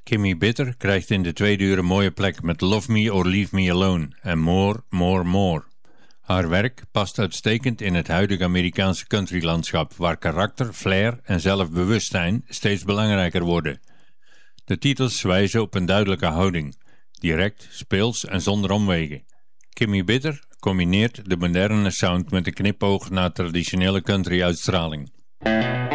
Kimmy Bitter krijgt in de tweede uur een mooie plek met Love Me or Leave Me Alone en More, More, More. Haar werk past uitstekend in het huidige Amerikaanse countrylandschap, waar karakter, flair en zelfbewustzijn steeds belangrijker worden. De titels wijzen op een duidelijke houding, direct, speels en zonder omwegen. Kimmy Bitter combineert de moderne sound met een knipoog naar traditionele country-uitstraling.